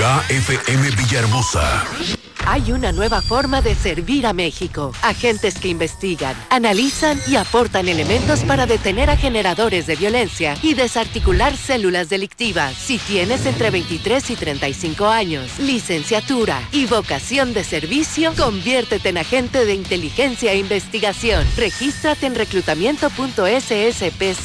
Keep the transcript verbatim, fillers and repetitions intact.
Ya F M Villahermosa. Hay una nueva forma de servir a México. Agentes que investigan, analizan y aportan elementos para detener a generadores de violencia y desarticular células delictivas. Si tienes entre veintitrés y treinta y cinco años, licenciatura y vocación de servicio, conviértete en agente de inteligencia e investigación. Regístrate en reclutamiento punto s s p c